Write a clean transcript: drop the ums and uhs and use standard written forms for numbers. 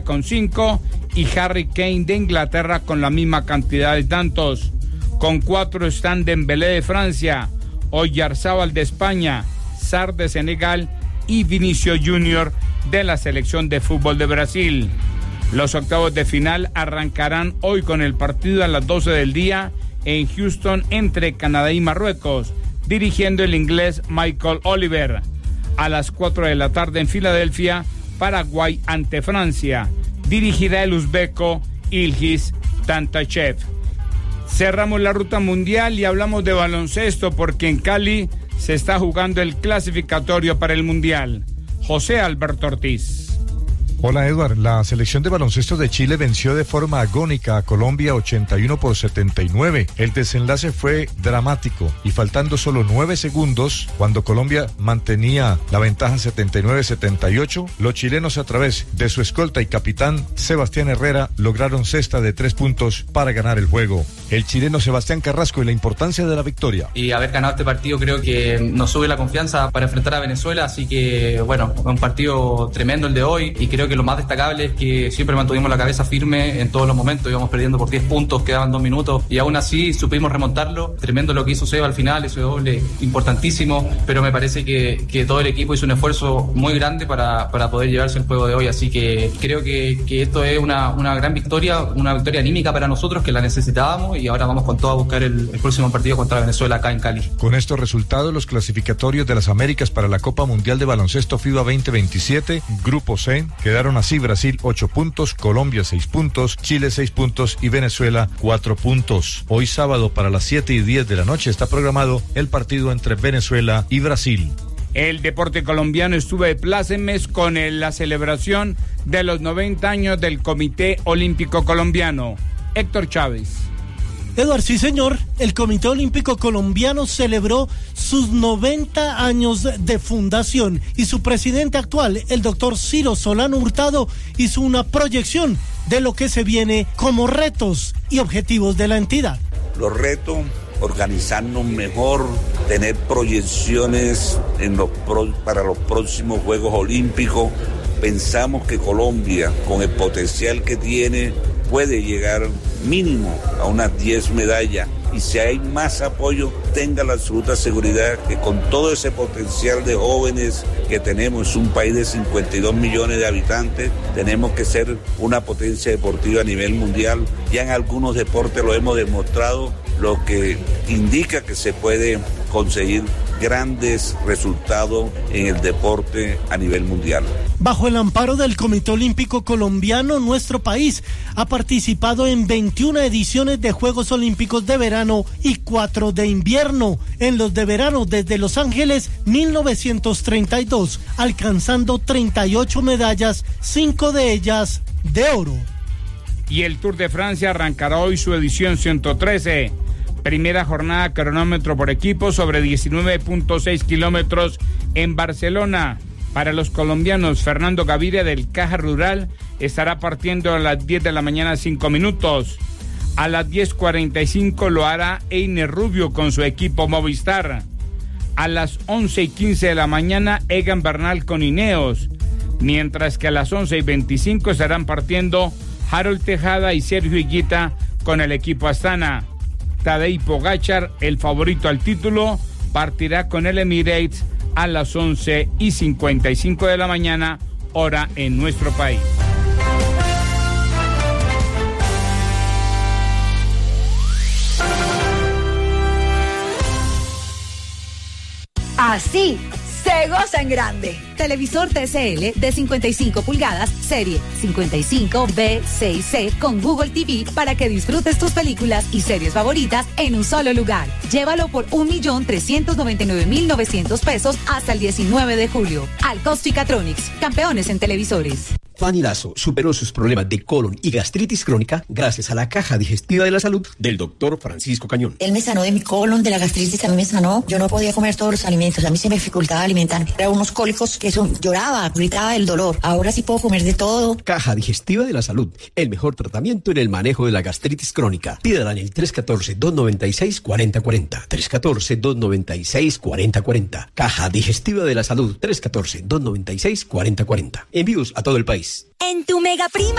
con 5 y Harry Kane de Inglaterra con la misma cantidad de tantos. Con 4 están Dembélé de Francia, Oyarzábal de España, Sarr de Senegal y Vinicius Junior de la selección de fútbol de Brasil. Los octavos de final arrancarán hoy con el partido a las 12 del día en Houston entre Canadá y Marruecos, dirigiendo el inglés Michael Oliver. A las 4 de la tarde en Filadelfia, Paraguay ante Francia, dirigirá el uzbeco Ilgiz Tantachev. Cerramos la ruta mundial y hablamos de baloncesto porque en Cali se está jugando el clasificatorio para el mundial. José Alberto Ortiz. Hola Edward, la selección de baloncesto de Chile venció de forma agónica a Colombia 81-79. El desenlace fue dramático y faltando solo 9 segundos, cuando Colombia mantenía la ventaja 79-78, los chilenos a través de su escolta y capitán Sebastián Herrera lograron cesta de 3 puntos para ganar el juego. El chileno Sebastián Carrasco y la importancia de la victoria. Y haber ganado este partido creo que nos sube la confianza para enfrentar a Venezuela, así que bueno, un partido tremendo el de hoy y creo que lo más destacable es que siempre mantuvimos la cabeza firme en todos los momentos, íbamos perdiendo por 10 puntos, quedaban 2 minutos y aún así supimos remontarlo. Tremendo lo que hizo Seba al final, ese doble importantísimo, pero me parece que todo el equipo hizo un esfuerzo muy grande para poder llevarse el juego de hoy, así que creo que esto es una gran victoria, una victoria anímica para nosotros que la necesitábamos y ahora vamos con todo a buscar el próximo partido contra Venezuela acá en Cali. Con estos resultados, los clasificatorios de las Américas para la Copa Mundial de Baloncesto FIBA 2027, Grupo C, quedaron así: Brasil 8 puntos, Colombia 6 puntos, Chile 6 puntos y Venezuela 4 puntos. Hoy sábado para las 7:10 de la noche está programado el partido entre Venezuela y Brasil. El deporte colombiano estuvo de plácemes con la celebración de los 90 años del Comité Olímpico Colombiano. Héctor Chávez. Eduardo, sí señor, el Comité Olímpico Colombiano celebró sus 90 años de fundación y su presidente actual, el doctor Ciro Solano Hurtado, hizo una proyección de lo que se viene como retos y objetivos de la entidad. Los retos, organizarnos mejor, tener proyecciones para los próximos Juegos Olímpicos. Pensamos que Colombia, con el potencial que tiene, puede llegar mínimo a unas 10 medallas y si hay más apoyo, tenga la absoluta seguridad que con todo ese potencial de jóvenes que tenemos, un país de 52 millones de habitantes, tenemos que ser una potencia deportiva a nivel mundial. Ya en algunos deportes lo hemos demostrado, lo que indica que se puede conseguir grandes resultados en el deporte a nivel mundial. Bajo el amparo del Comité Olímpico Colombiano, nuestro país ha participado en 21 ediciones de Juegos Olímpicos de verano y 4 de invierno. En los de verano desde Los Ángeles 1932, alcanzando 38 medallas, 5 de ellas de oro. Y el Tour de Francia arrancará hoy su edición 113. Primera jornada cronómetro por equipo sobre 19.6 kilómetros en Barcelona. Para los colombianos, Fernando Gaviria del Caja Rural estará partiendo a las 10 de la mañana 5 minutos. A las 10:45 lo hará Einer Rubio con su equipo Movistar. A las 11:15 de la mañana Egan Bernal con Ineos. Mientras que a las 11:25 estarán partiendo Harold Tejada y Sergio Higuita con el equipo Astana. Tadej Pogačar, el favorito al título, partirá con el Emirates a las 11:55 de la mañana, hora en nuestro país. Así se goza en grande. Televisor TCL de 55 pulgadas, serie 55B6C con Google TV para que disfrutes tus películas y series favoritas en un solo lugar. Llévalo por 1.399.900 pesos hasta el 19 de julio. Alcosto y Catronics, campeones en televisores. Fanny Lazo superó sus problemas de colon y gastritis crónica gracias a la Caja Digestiva de la Salud del doctor Francisco Cañón. Él me sanó de mi colon, de la gastritis, a mí me sanó. Yo no podía comer todos los alimentos, a mí se me dificultaba alimentarme. Era unos cólicos que lloraba, gritaba el dolor. Ahora sí puedo comer de todo. Caja Digestiva de la Salud, el mejor tratamiento en el manejo de la gastritis crónica. Pídala en el 314-296-4040. 314-296-4040. Caja Digestiva de la Salud, 314-296-4040. Envíos a todo el país. En tu Mega Prima